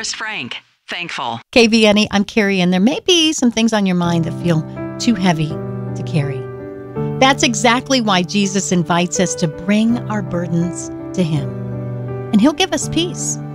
Forrest Frank, Thankful. KVNE, I'm Carrie, and there may be some things on your mind that feel too heavy to carry. That's exactly why Jesus invites us to bring our burdens to Him. And He'll give us peace.